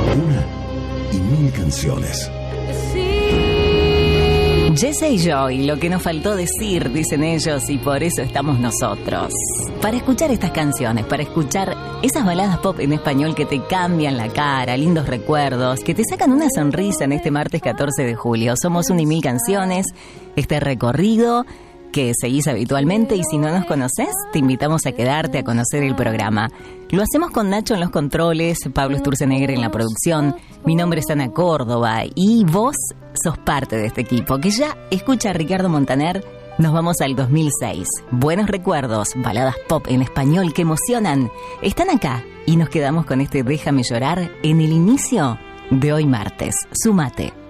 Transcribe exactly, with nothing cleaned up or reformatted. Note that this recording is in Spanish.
Una y mil canciones. Jesse y Joy, lo que nos faltó decir, dicen ellos, y por eso estamos nosotros. Para escuchar estas canciones, para escuchar esas baladas pop en español que te cambian la cara, lindos recuerdos, que te sacan una sonrisa en este martes catorce de julio. Somos una y mil canciones, este recorrido que seguís habitualmente, y si no nos conoces, te invitamos a quedarte a conocer el programa. Lo hacemos con Nacho en los controles, Pablo Sturzenegger en la producción, mi nombre es Ana Córdoba, y vos sos parte de este equipo, que ya escucha a Ricardo Montaner. Nos vamos al dos mil seis. Buenos recuerdos, baladas pop en español que emocionan, están acá, y nos quedamos con este Déjame llorar en el inicio de hoy martes. Súmate.